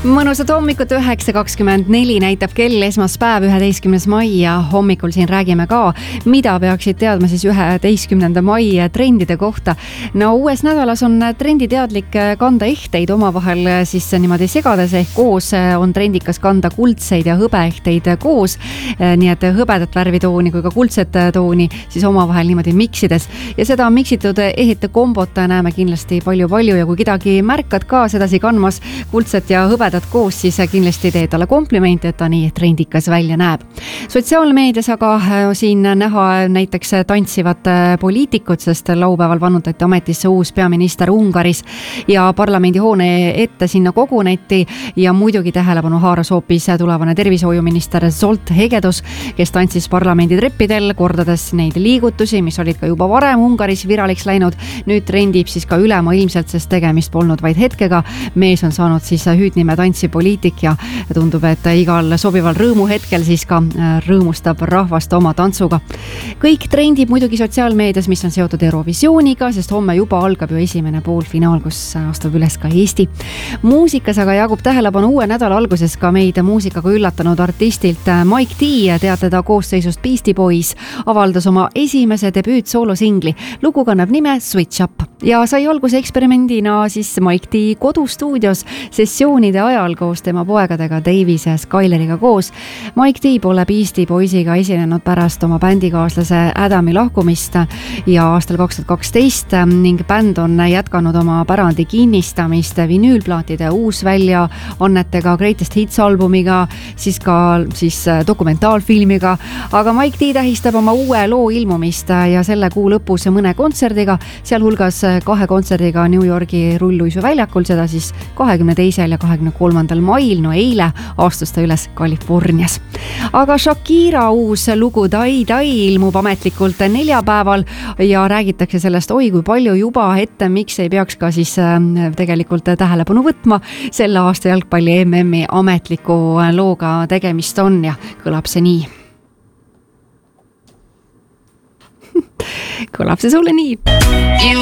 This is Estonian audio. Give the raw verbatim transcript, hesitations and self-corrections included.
Mõnusat hommikut üheksa kakskümmend neli näitab kell esmaspäev üheteistkümnes mai ja hommikul siin räägime ka, mida peaksid teadma siis üheteistkümnenda mai trendide kohta. No uues nädalas on trenditeadlik kanda ehteid omavahel siis niimoodi segades ehk koos on trendikas kanda kuldseid ja hõbeehteid koos. Nii et hõbedat värvitooni kui ka kuldset tooni siis omavahel niimoodi miksides. Ja seda miksitud ehete kombot näeme kindlasti palju-palju ja kui kedagi märkad ka sedasi kandmas kuldset ja hõbedat koos, siis kindlasti teed talle komplimente, et ta nii trendikas välja näeb. Sotsiaalmeedias aga siin näha näiteks tantsivat poliitikut, sest laupäeval vannutati ametisse uus peaminister Ungaris ja parlamendi hoone ette sinna koguneti ja muidugi tähelepanu haaras hoopis tulevane tervishoiuminister Zsolt Hegedus, kes tantsis parlamendi treppidel, kordades neid liigutusi, mis olid ka juba varem Ungaris viraliks läinud. Nüüd trendib siis ka ülemaailmselt, sest tegemist polnud vaid hetkega. Mees on saanud siis hüüdnime tantsipoliitik ja tundub, et igal sobival rõõmu hetkel siis ka rõõmustab rahvast oma tantsuga. Kõik trendib muidugi sotsiaalmeedias, mis on seotud Eurovisiooniga, sest homme juba algab ju esimene poolfinaal, kus astub üles ka Eesti. Muusikas aga jagub tähelepanu uue nädala alguses ka meid muusikaga üllatanud artistilt Mike D, teatada koosseisust Beastie Boys, avaldas oma esimese debüüt soolosingli. Lugu kannab nime Switch Up ja sai alguse eksperimendina siis Mike D kodustuudios sessioonide ajal koos tema poegadega Davis ja Skyleriga koos. Mike D pole Beastie Boysiga esinenud pärast oma bändikaaslase Adami lahkumist ja aastal kaks tuhat kaksteist ning bänd on jätkanud oma pärandi kinnistamist vinüülplaatide uusvälja annetega, Greatest Hits albumiga, siis ka siis dokumentaalfilmiga, aga Mike D tähistab oma uue loo ilmumist ja selle kuu lõpus mõne kontserdiga, sealhulgas kahe kontserdiga New Yorgi Rulluisu väljakul, seda siis kahekümne teisel ja kahekümne kolmandal mail, no eile astus ta üles Californias. Aga Shakira uus lugu Tai Tai ilmub ametlikult neljapäeval ja räägitakse sellest, oi kui palju juba ette, miks ei peaks ka siis tegelikult tähelepanu võtma. Selle aasta jalgpalli M M-i ametliku looga tegemist on ja kõlab see nii. Kõlab see sulle nii.